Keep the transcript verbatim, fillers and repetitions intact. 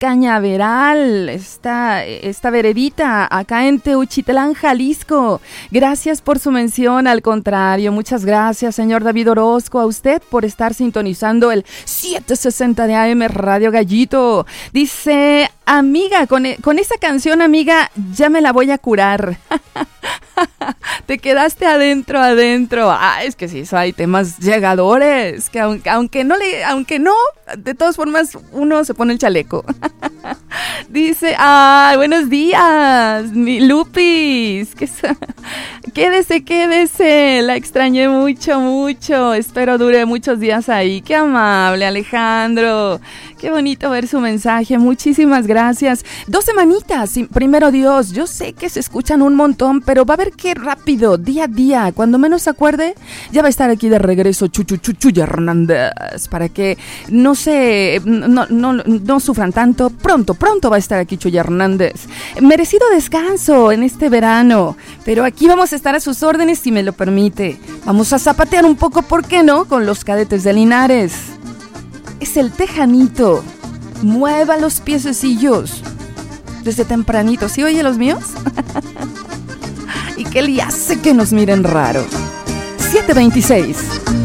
Cañaveral, esta, esta veredita acá en Teuchitlán, Jalisco. Gracias por su mención, al contrario, muchas gracias, señor David Orozco, a usted por estar sintonizando el setecientos sesenta de A M Radio Gallito. Dice, amiga, con, con esa canción, amiga, ya me la voy a curar. Te quedaste adentro, adentro. Ah, es que sí, hay temas llegadores, que aunque, aunque no le, aunque no, de todas formas, uno se pone el chaleco. Dice, ah, buenos días, mi Lupis. Quédese, quédese. La extrañé mucho, mucho. Espero dure muchos días ahí. Qué amable, Alejandro. Qué bonito ver su mensaje. Muchísimas gracias. Dos semanitas, primero Dios. Yo sé que se escuchan un montón, pero va a ver qué rápido, día a día. Cuando menos se acuerde, ya va a estar aquí de regreso Chuchu Chuchu Hernández. Para que no se, no, no, no sufran tanto. Pronto, pronto va a estar aquí Chuy Hernández. Merecido descanso en este verano. Pero aquí vamos a estar a sus órdenes si me lo permite. Vamos a zapatear un poco, ¿por qué no? Con los Cadetes de Linares. Es el Tejanito. Mueva los piececillos. Desde tempranito. ¿Sí oye los míos? ¿Y qué le hace que nos miren raro? siete veintiséis.